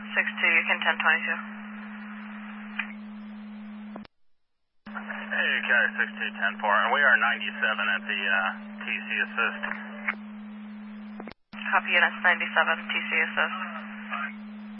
6-2, you can 1022. Hey, Carrier 6210-4, and we are 97 at the TC assist. Copy units 97, TC assist.